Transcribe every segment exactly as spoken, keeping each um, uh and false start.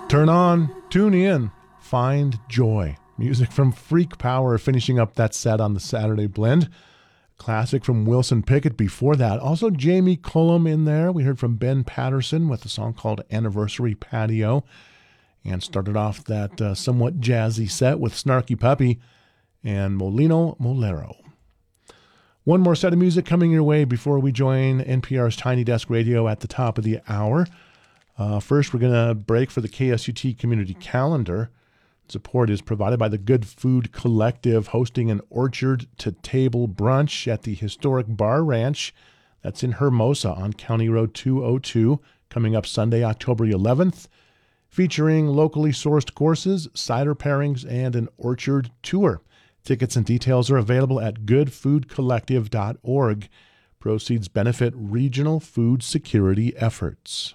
Turn on, tune in, find joy. Music from Freak Power finishing up that set on the Saturday Blend. Classic from Wilson Pickett before that. Also Jamie Cullum in there. We heard from Ben Patterson with a song called Anniversary Patio. And started off that uh, somewhat jazzy set with Snarky Puppy and Molino Molero. One more set of music coming your way before we join N P R's Tiny Desk Radio at the top of the hour. Uh, first, we're going to break for the K S U T Community Calendar. Support is provided by the Good Food Collective, hosting an orchard to table brunch at the historic Bar Ranch. That's in Hermosa on County Road two oh two, coming up Sunday, October eleventh, featuring locally sourced courses, cider pairings, and an orchard tour. Tickets and details are available at good food collective dot org. Proceeds benefit regional food security efforts.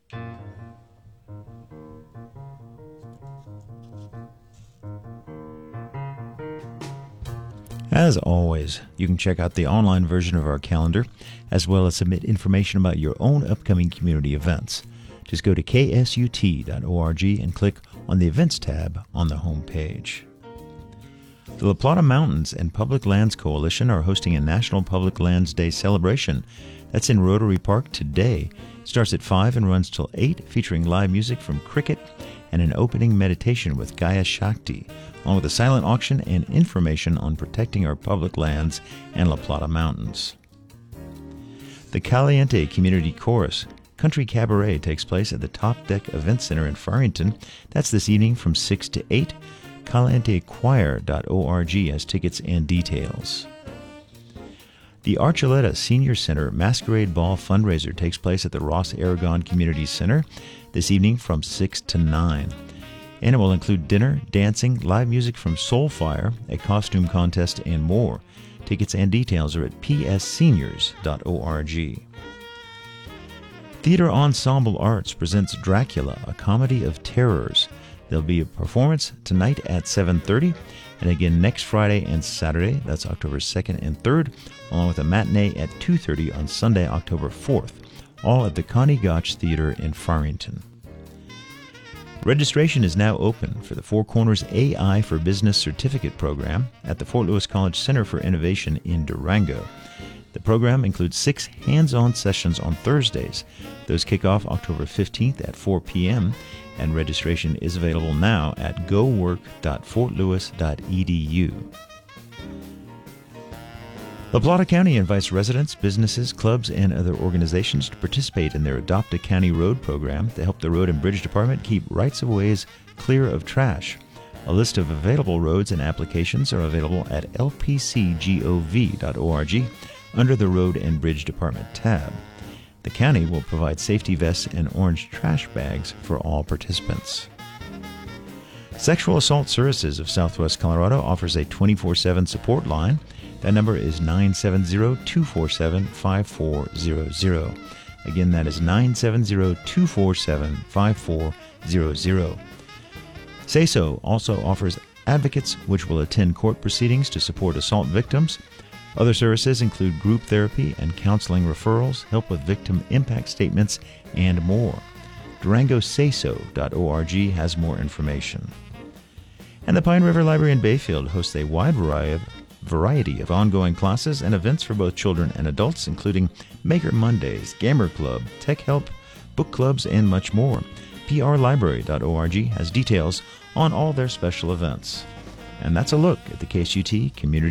As always, you can check out the online version of our calendar, as well as submit information about your own upcoming community events. Just go to K S U T dot org and click on the Events tab on the home page. The La Plata Mountains and Public Lands Coalition are hosting a National Public Lands Day celebration. That's in Rotary Park today. It starts at five and runs till eight, featuring live music from Cricket and an opening meditation with Gaia Shakti, along with a silent auction and information on protecting our public lands and La Plata Mountains. The Caliente Community Chorus Country Cabaret takes place at the Top Deck Event Center in Farrington. That's this evening from six to eight. caliente choir dot org has tickets and details. The Archuleta Senior Center Masquerade Ball fundraiser takes place at the Ross Aragon Community Center this evening from six to nine. And it will include dinner, dancing, live music from Soulfire, a costume contest, and more. Tickets and details are at p s seniors dot org. Theater Ensemble Arts presents Dracula, a comedy of terrors. There'll be a performance tonight at seven thirty, and again next Friday and Saturday, that's October second and third, along with a matinee at two thirty on Sunday, October fourth, all at the Connie Gotch Theater in Farrington. Registration is now open for the Four Corners A I for Business Certificate Program at the Fort Lewis College Center for Innovation in Durango. The program includes six hands-on sessions on Thursdays. Those kick off October fifteenth at four p.m., and registration is available now at go work dot fort lewis dot e d u. La Plata County invites residents, businesses, clubs, and other organizations to participate in their Adopt a County Road program to help the Road and Bridge Department keep rights-of-ways clear of trash. A list of available roads and applications are available at l p c gov dot org under the Road and Bridge Department tab. The county will provide safety vests and orange trash bags for all participants. Sexual Assault Services of Southwest Colorado offers a twenty-four seven support line. That number is nine seven zero, two four seven, five four zero zero. Again, that is nine seven zero, two four seven, five four zero zero. Say So also offers advocates which will attend court proceedings to support assault victims. Other services include group therapy and counseling referrals, help with victim impact statements, and more. durango say so dot org has more information. And the Pine River Library in Bayfield hosts a wide variety of ongoing classes and events for both children and adults, including Maker Mondays, Gamer Club, Tech Help, book clubs, and much more. p r library dot org has details on all their special events. And that's a look at the K S U T Community